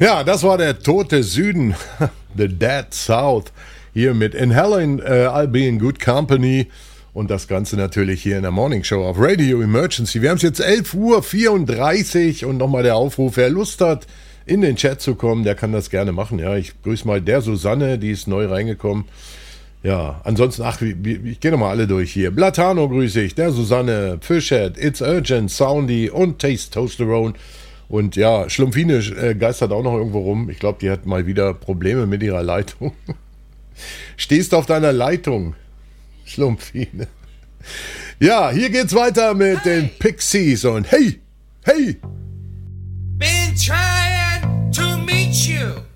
Ja, das war der tote Süden, The Dead South, hier mit In Helen, I'll Be in Good Company und das Ganze natürlich hier in der Morning Show auf Radio Emergency. Wir haben es jetzt 11:34 Uhr und nochmal der Aufruf, wer Lust hat, in den Chat zu kommen, der kann das gerne machen. Ja, ich grüße mal der Susanne, die ist neu reingekommen. Ja, ansonsten, ich gehe nochmal alle durch hier. Blatano grüße ich, der Susanne, Fishhead, It's Urgent, Soundy und Taste Toasterone. Und ja, Schlumpfine geistert auch noch irgendwo rum. Ich glaube, die hat mal wieder Probleme mit ihrer Leitung. Stehst auf deiner Leitung, Schlumpfine. Ja, hier geht's weiter mit den Pixies und hey, hey! Been trying to meet you.